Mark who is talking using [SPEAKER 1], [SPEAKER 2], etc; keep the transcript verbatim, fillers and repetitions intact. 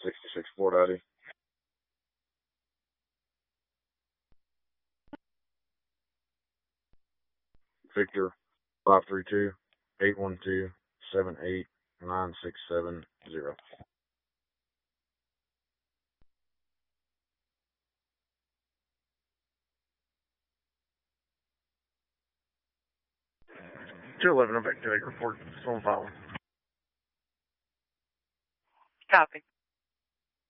[SPEAKER 1] sixty-six Fort Audi. Victor, five three two, eight one two, seven eight nine six seven zero. two eleven, effective report, phone file.
[SPEAKER 2] Copy.